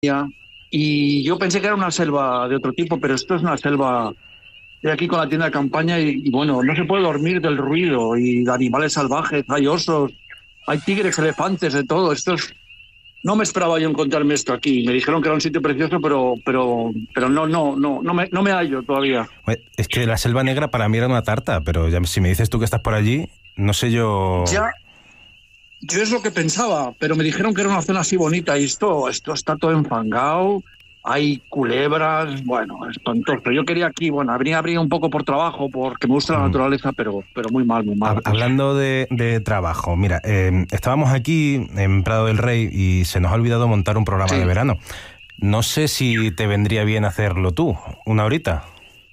y yo pensé que era una selva de otro tipo, pero esto es una selva de aquí con la tienda de campaña y bueno, no se puede dormir del ruido y de animales salvajes, hay osos, hay tigres, elefantes, de todo. No me esperaba yo encontrarme esto aquí. Me dijeron que era un sitio precioso, pero no me hallo todavía. Es que la Selva Negra para mí era una tarta, pero ya si me dices tú que estás por allí, no sé yo... Ya, yo es lo que pensaba, pero me dijeron que era una zona así bonita y esto está todo enfangado, hay culebras, bueno, espantoso. Yo quería aquí, bueno, abrir un poco por trabajo, porque me gusta la naturaleza, pero muy mal, muy mal. Hablando de trabajo, mira, estábamos aquí en Prado del Rey y se nos ha olvidado montar un programa de verano. No sé si te vendría bien hacerlo tú, una horita.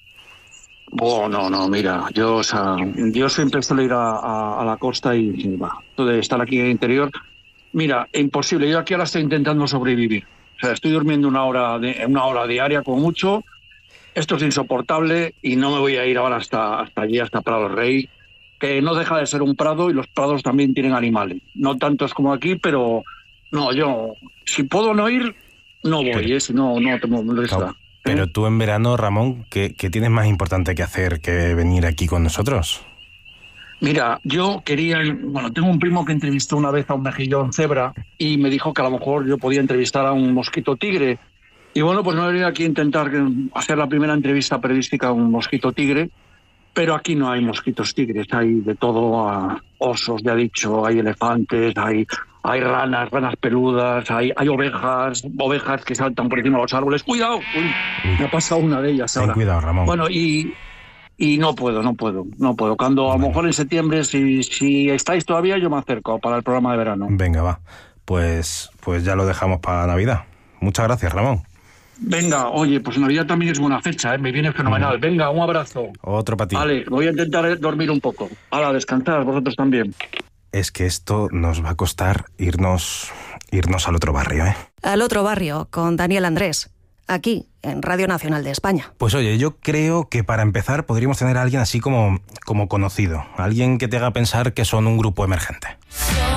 Oh, no, mira, yo siempre suelo ir a la costa y va, de estar aquí en el interior. Mira, imposible, yo aquí ahora estoy intentando sobrevivir. O sea, estoy durmiendo una hora diaria con mucho. Esto es insoportable y no me voy a ir ahora hasta allí, hasta Prado del Rey, que no deja de ser un prado y los prados también tienen animales. No tantos como aquí, pero no, yo, si puedo no ir, no voy, si no te molesta. Pero tú en verano, Ramón, ¿qué tienes más importante que hacer que venir aquí con nosotros? Mira, tengo un primo que entrevistó una vez a un mejillón cebra y me dijo que a lo mejor yo podía entrevistar a un mosquito tigre. Y bueno, pues me he venido aquí a intentar hacer la primera entrevista periodística a un mosquito tigre, pero aquí no hay mosquitos tigres, hay de todo, osos, ya he dicho, hay elefantes, hay ranas peludas, hay ovejas que saltan por encima de los árboles. ¡Cuidado! Uy, me ha pasado una de ellas ahora. Ten cuidado, Ramón. Bueno, y no puedo. Cuando a lo mejor en septiembre, si estáis todavía, yo me acerco para el programa de verano. Venga, va. Pues ya lo dejamos para Navidad. Muchas gracias, Ramón. Venga, oye, pues Navidad también es buena fecha, me viene fenomenal. Venga, un abrazo. Otro para ti. Vale, voy a intentar dormir un poco. Hala, descansad, vosotros también. Es que esto nos va a costar irnos al otro barrio, ¿eh? Al otro barrio, con Daniel Andrés. Aquí, en Radio Nacional de España. Pues oye, yo creo que para empezar podríamos tener a alguien así como conocido. Alguien que te haga pensar que son un grupo emergente.